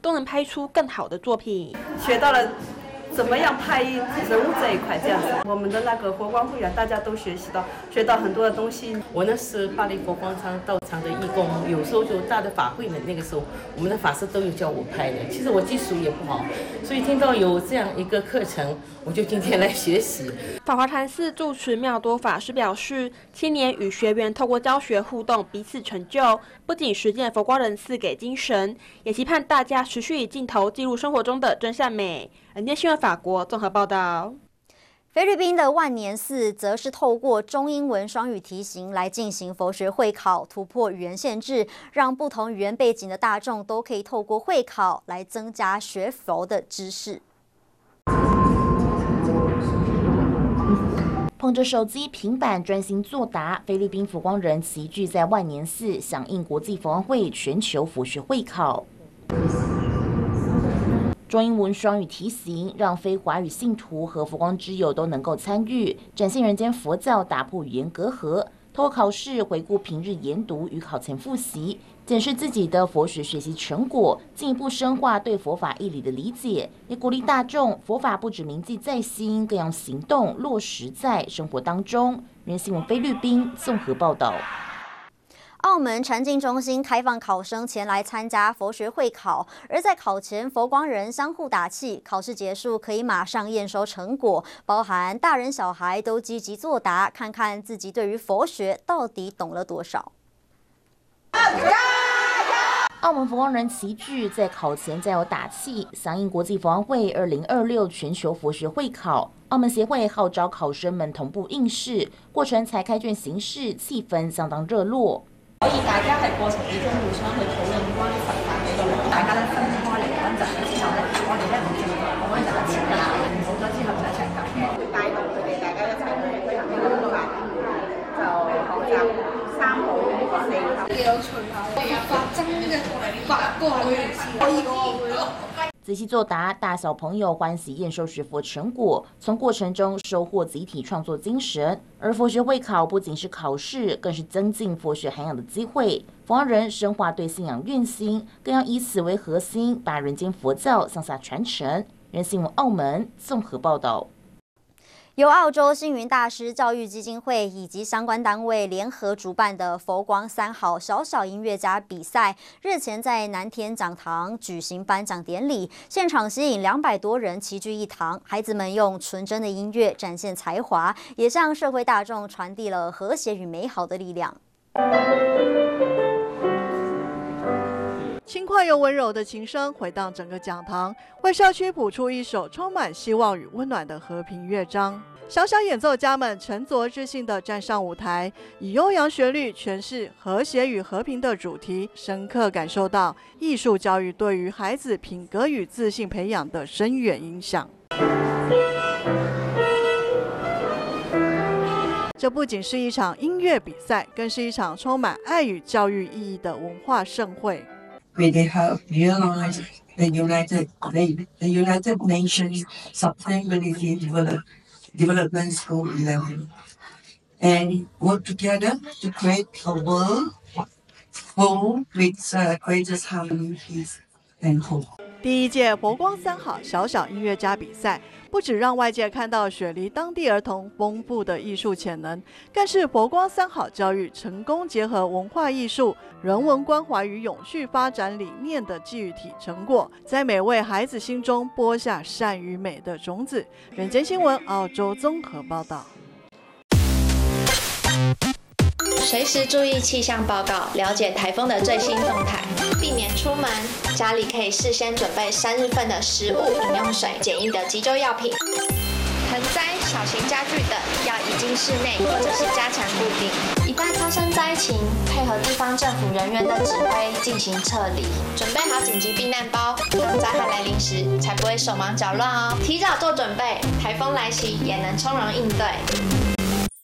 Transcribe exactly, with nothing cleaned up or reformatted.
都能拍出更好的作品。 学到了怎么样拍人物这一块，这样子，我们的那个佛光会员大家都学习到，学到很多的东西。 我呢是巴黎佛光山道场的义工，有时候就大的法会呢，那个时候我们的法师都有叫我拍的。其实我技术也不好，所以听到有这样一个课程，我就今天来学习。 法华禅寺住持妙多法师表示，青年与学员透过教学互动，彼此成就，不仅实践佛光人赐给精神，也期盼大家持续以镜头记录生活中的真善美。人间新闻法国综合报道。 菲律宾的万年寺则是透过中英文双语题型来进行佛学会考，突破语言限制，让不同语言背景的大众都可以透过会考来增加学佛的知识。 捧着手机、平板专心作答，菲律宾佛光人齐聚在万年寺，响应国际佛光会全球佛学会考。中英文双语题型，让非华语信徒和佛光之友都能够参与，展现人间佛教，打破语言隔阂。透过考试回顾平日研读与考前复习，检视自己的佛学学习成果，进一步深化对佛法义理的理解，也鼓励大众佛法不只铭记在心，更要行动落实在生活当中。人新闻菲律宾综合报道。 澳门禅境中心开放考生前来参加佛学会考，而在考前，佛光人相互打气，考试结束可以马上验收成果，包含大人小孩都积极作答，看看自己对于佛学到底懂了多少。 澳门佛光人齐聚，在考前加油打气，响应国际佛光会二零二六全球佛学会考。澳门协会號召考生們同步應試，過程採開卷形式，氣氛相當熱絡。 可以大家喺過程之中互相去討論關於佛法嘅內容，大家咧分開嚟溫習咗之後咧，我哋咧唔淨係講溫習一次㗎啦，好咗之後就一齊教，帶動佢哋大家一齊去推行呢個佛法，就學習三好四合。幾有趣啊！佛法真嘅八個會可以過會咯。 仔細作答，大小朋友歡喜驗收學佛成果，從過程中收穫集體創作精神。而佛學會考不僅是考試，更是增進佛學涵養的機會。佛光人深化對信仰願心，更要以此為核心，把人間佛教向下傳承。人新聞澳門綜合報道。 由澳洲星雲大師教育基金會以及相關單位聯合主辦的佛光三好小小音樂家比賽，日前在南天講堂舉行頒獎典禮，現場吸引兩百多人齊聚一堂，孩子們用純真的音樂展現才華，也向社會大眾傳遞了和諧與美好的力量。 輕快又溫柔的琴聲回盪整個講堂，為社區譜出一首充滿希望與溫暖的和平樂章。小小演奏家們沉着自信地站上舞台，以悠揚旋律詮釋和諧與和平的主題，深刻感受到藝術教育對於孩子品格與自信培養的深遠影響。這不僅是一場音樂比賽，更是一場充滿愛與教育意義的文化盛會。 Where they have realized the United, the, the United Nations Sustainability Develop, Development Goal eleven, and work together to create a world full with uh, greatest harmony, peace, and hope. 第一屆佛光三好小小音樂家比賽，不只讓外界看到雪梨當地兒童豐富的藝術潛能，更是佛光三好教育成功結合文化藝術、人文關懷與永續發展理念的具體成果，在每位孩子心中播下善與美的種子。人間新聞澳洲綜合報道。 隨時注意氣象報告，了解颱風的最新動態，避免出門。家裡可以事先準備三日份的食物、飲用水、簡易的急救藥品。盆栽、小型家具等要移進室內或者是加強固定。一旦發生災情，配合地方政府人員的指揮進行撤離。準備好緊急避難包，當災害來臨時才不會手忙腳亂哦。提早做準備，颱風來襲也能從容應對。